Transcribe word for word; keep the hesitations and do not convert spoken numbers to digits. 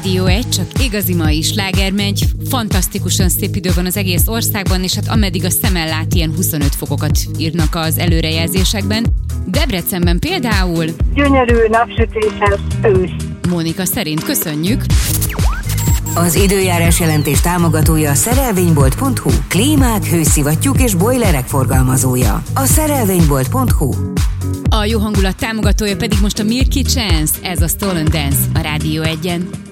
Rádió egy, csak igazi mai sláger megy, fantasztikusan szép idő van az egész országban, és hát ameddig a szemmel lát, ilyen huszonöt fokokat írnak az előrejelzésekben. Debrecenben például gyönyörű, napsütéses ősz. Mónika szerint köszönjük. Az időjárás jelentés támogatója a szerelvénybolt pont hu, klímák, hőszivattyúk és bojlerek forgalmazója. A szerelvénybolt pont hu. A jó hangulat támogatója pedig most a Milky Chance, ez a Stolen Dance a Rádió egyen.